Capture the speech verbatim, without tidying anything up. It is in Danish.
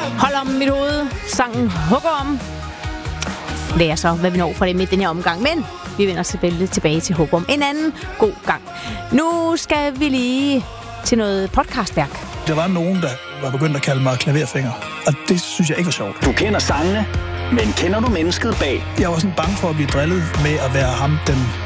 Hold om mit hoved. Sangen hugger om. Det er så, hvad vi når fra det med den her omgang. Men vi vender selvfølgelig tilbage til Hugum en anden god gang. Nu skal vi lige til noget podcastværk. Der var nogen, der var begyndt at kalde mig klaverfinger, og det synes jeg ikke var sjovt. Du kender sangene, men kender du mennesket bag? Jeg var sådan bange for at blive drillet med at være ham, den